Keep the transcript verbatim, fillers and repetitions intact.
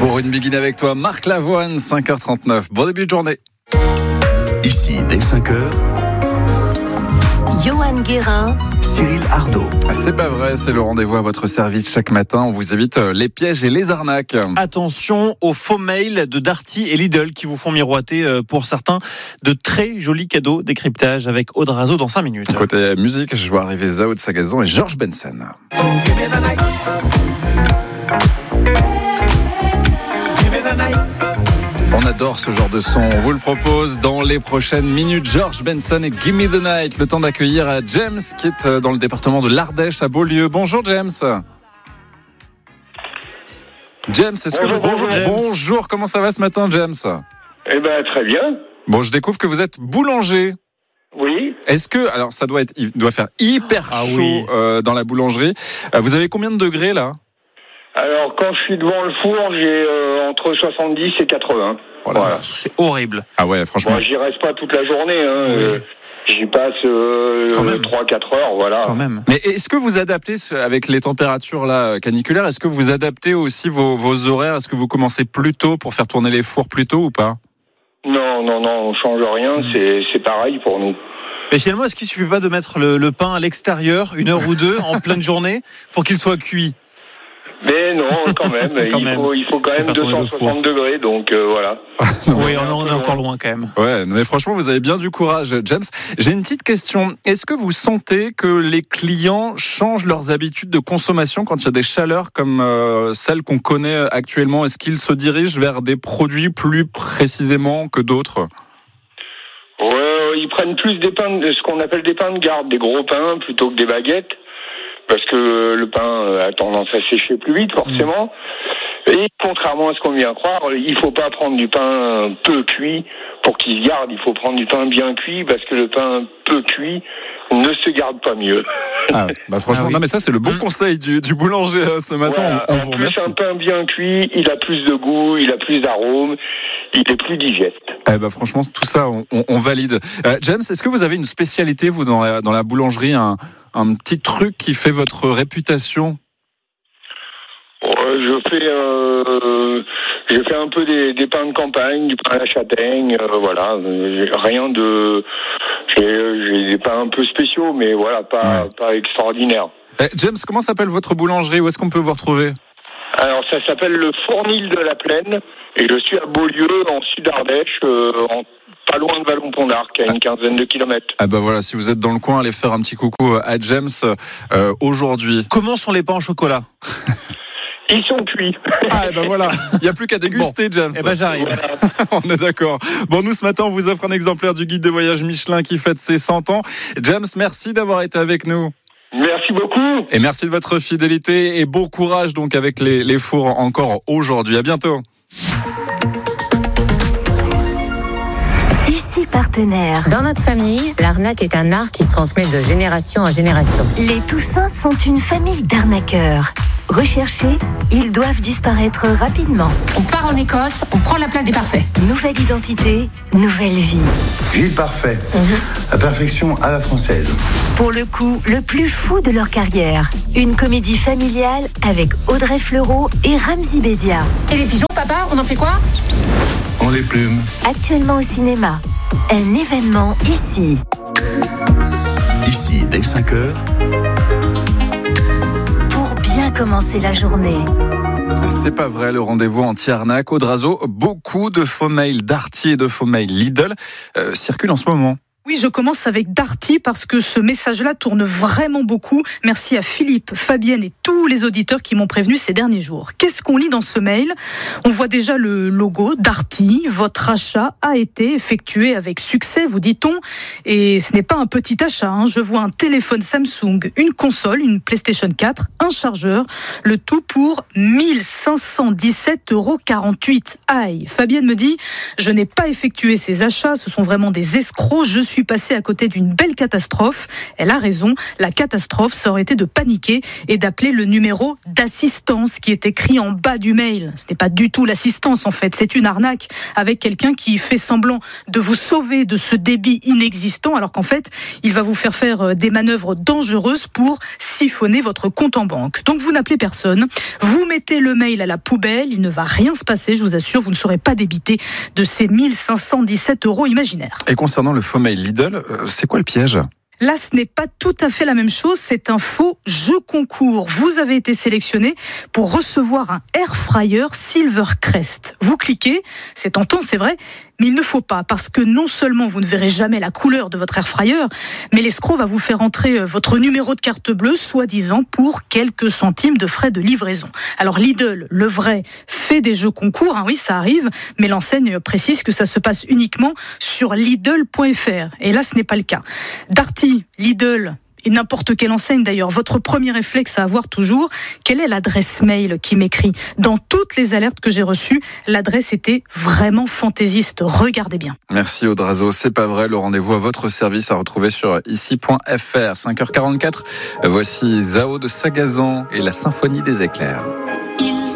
Pour une begin avec toi, Marc Lavoine, cinq heures trente-neuf. Bon début de journée. Ici, dès cinq heures, Johan Guérin, Cyril Ardo. C'est pas vrai, c'est le rendez-vous à votre service chaque matin. On vous évite les pièges et les arnaques. Attention aux faux mails de Darty et Lidl qui vous font miroiter, pour certains, de très jolis cadeaux. Décryptage avec Aude Razo dans cinq minutes. Côté musique, je vois arriver Zao de Sagazon et George Benson. On adore ce genre de son, on vous le propose dans les prochaines minutes. George Benson et Give Me The Night. Le temps d'accueillir James qui est dans le département de l'Ardèche à Beaulieu. Bonjour James. James, est-ce bonjour, que vous... bonjour, James. Bonjour, comment ça va ce matin James? Eh ben très bien. Bon, je découvre que vous êtes boulanger. Oui. Est-ce que, alors ça doit être, il doit faire hyper ah, chaud oui. euh, dans la boulangerie. Euh, vous avez combien de degrés là? Alors quand je suis devant le four, j'ai euh, entre soixante-dix et quatre-vingts. Voilà. Voilà. C'est horrible. Ah ouais, franchement. Bon, j'y reste pas toute la journée. Hein. Oui. Euh, j'y passe euh, trois quatre heures, voilà. Quand même. Mais est-ce que vous adaptez avec les températures là caniculaires? Est-ce que vous adaptez aussi vos, vos horaires? Est-ce que vous commencez plus tôt pour faire tourner les fours plus tôt ou pas? Non, non, non, on change rien. Mmh. C'est, c'est pareil pour nous. Mais finalement, est-ce qu'il suffit pas de mettre le, le pain à l'extérieur une heure ou deux en pleine journée pour qu'il soit cuit? Mais non, quand même. quand il, même. Faut, il faut quand même deux cent soixante degrés, donc euh, voilà. Oui, on en est encore loin quand même. Ouais, mais franchement, vous avez bien du courage, James. J'ai une petite question. Est-ce que vous sentez que les clients changent leurs habitudes de consommation quand il y a des chaleurs comme euh, celles qu'on connaît actuellement? Est-ce qu'ils se dirigent vers des produits plus précisément que d'autres? Ouais, ils prennent plus des pains, de, ce qu'on appelle des pains de garde, des gros pains plutôt que des baguettes. Parce que le pain a tendance à sécher plus vite, forcément. Et contrairement à ce qu'on vient croire, il faut pas prendre du pain peu cuit pour qu'il se garde. Il faut prendre du pain bien cuit parce que le pain peu cuit ne se garde pas mieux. Ah, bah franchement, Ah oui. non mais ça c'est le bon conseil du, du boulanger euh, ce matin. Voilà. On, on En vous plus, remercie. un pain bien cuit, il a plus de goût, il a plus d'arôme, il est plus digeste. Eh bah franchement, tout ça, on, on, on valide. Euh, James, est-ce que vous avez une spécialité, vous, dans la, dans la boulangerie, un, un petit truc qui fait votre réputation? Je fais, euh, je fais un peu des, des pains de campagne, du pain à la châtaigne, euh, voilà. Rien de, j'ai, j'ai des pains un peu spéciaux, mais voilà, pas, Ouais. pas extraordinaires. Eh, James, comment s'appelle votre boulangerie? Où est-ce qu'on peut vous retrouver? Alors ça s'appelle le Fournil de la Plaine et je suis à Beaulieu, en Sud-Ardèche, euh, en, pas loin de Vallon-Pont d'Arc, à une quinzaine de kilomètres. Ah bah voilà, si vous êtes dans le coin, allez faire un petit coucou à James euh, aujourd'hui. Comment sont les pains au chocolat? Ils sont cuits. Ah bah voilà, il n'y a plus qu'à déguster, Bon. James. Eh ben j'arrive. On est d'accord. Bon, nous ce matin, on vous offre un exemplaire du guide de voyage Michelin qui fête ses cent ans. James, merci d'avoir été avec nous. Merci beaucoup. Et merci de votre fidélité et bon courage donc avec les, les fours encore aujourd'hui. À bientôt. ici partenaire. Dans notre famille, l'arnaque est un art qui se transmet de génération en génération. Les Toussins sont une famille d'arnaqueurs. Recherchés, ils doivent disparaître rapidement. On part en Écosse, on prend la place des parfaits. Nouvelle identité, nouvelle vie. Gilles Parfait, la perfection à la française. Pour le coup, le plus fou de leur carrière. Une comédie familiale avec Audrey Fleurot et Ramzy Bedia. Et les pigeons, papa, on en fait quoi? On les plume. Actuellement au cinéma. Un événement ici. Ici, dès cinq heures, Pour bien commencer la journée. C'est pas vrai, le rendez-vous anti-arnaque. Aude Razo, beaucoup de faux mails Darty et de faux mails Lidl euh, circulent en ce moment. Oui, je commence avec Darty parce que ce message-là tourne vraiment beaucoup. Merci à Philippe, Fabienne et tous les auditeurs qui m'ont prévenu ces derniers jours. Qu'est-ce qu'on lit dans ce mail? On voit déjà le logo Darty. Votre achat a été effectué avec succès, vous dit-on. Et ce n'est pas un petit achat. Hein. Je vois un téléphone Samsung, une console, une PlayStation quatre, un chargeur. Le tout pour mille cinq cent dix-sept euros quarante-huit. Aïe. Fabienne me dit, je n'ai pas effectué ces achats. Ce sont vraiment des escrocs. Je suis suis passé à côté d'une belle catastrophe. Elle a raison, la catastrophe, ça aurait été de paniquer et d'appeler le numéro d'assistance qui est écrit en bas du mail. Ce n'est pas du tout l'assistance en fait, c'est une arnaque avec quelqu'un qui fait semblant de vous sauver de ce débit inexistant alors qu'en fait, il va vous faire faire des manœuvres dangereuses pour siphonner votre compte en banque. Donc vous n'appelez personne, vous mettez le mail à la poubelle, il ne va rien se passer, je vous assure, vous ne serez pas débité de ces mille cinq cent dix-sept euros imaginaires. Et concernant le faux mail Lidl, c'est quoi le piège ? Là, ce n'est pas tout à fait la même chose, c'est un faux jeu concours. Vous avez été sélectionné pour recevoir un air fryer Silvercrest. Vous cliquez, c'est tentant, c'est vrai, mais il ne faut pas, parce que non seulement vous ne verrez jamais la couleur de votre air fryer, mais l'escroc va vous faire entrer votre numéro de carte bleue, soi-disant pour quelques centimes de frais de livraison. Alors Lidl, le vrai, fait des jeux concours, hein, oui, ça arrive, mais l'enseigne précise que ça se passe uniquement sur Lidl point F R. Et là, ce n'est pas le cas. Darty, Lidl, et n'importe quelle enseigne d'ailleurs, votre premier réflexe à avoir toujours, quelle est l'adresse mail qui m'écrit ? Dans toutes les alertes que j'ai reçues, l'adresse était vraiment fantaisiste. Regardez bien. Merci Audrazo, c'est pas vrai, le rendez-vous à votre service à retrouver sur ici point F R. cinq heures quarante-quatre, voici Zao de Sagazan et la symphonie des éclairs.